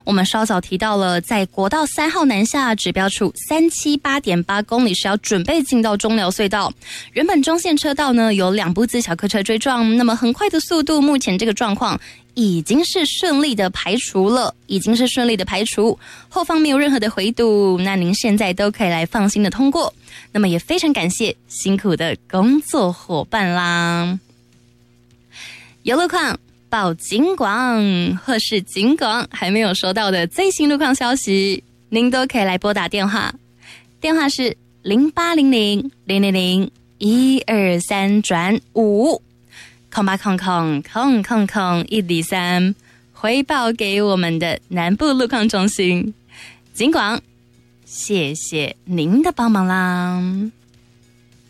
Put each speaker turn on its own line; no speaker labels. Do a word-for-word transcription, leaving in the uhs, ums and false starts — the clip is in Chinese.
我们稍早提到了，在国道三号南下指标处三七八点八公里是要准备进到中寮隧道。原本中线车道呢有两部自小客车追撞，那么很快的速度，目前这个状况已经是顺利的排除了，已经是顺利的排除，后方没有任何的回堵，那您现在都可以来放心的通过。那么也非常感谢辛苦的工作伙伴啦。有路况报警广，或是警广还没有收到的最新路况消息，您都可以来拨打电话，电话是零八零零零零零一二三转五空八空空空空空一零三，回报给我们的南部路况中心。警广，谢谢您的帮忙啦。